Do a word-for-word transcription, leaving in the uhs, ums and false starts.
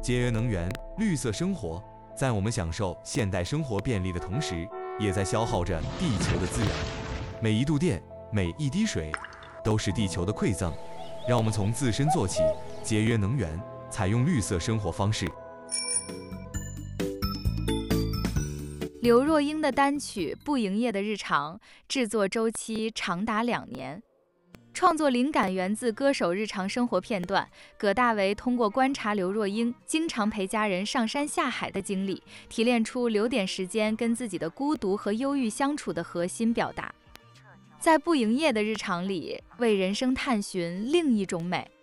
节约能源、绿色生活，在我们享受现代生活便利的同时，也在消耗着地球的资源。每一度电，每一滴水，都是地球的馈赠。让我们从自身做起，节约能源，采用绿色生活方式。 刘若英的单曲《不营业的日常》制作周期长达两年，创作灵感源自歌手日常生活片段。葛大为通过观察刘若英经常陪家人上山下海的经历，提炼出留点时间跟自己的孤独和忧郁相处的核心表达。在不营业的日常里，为人生探寻另一种美。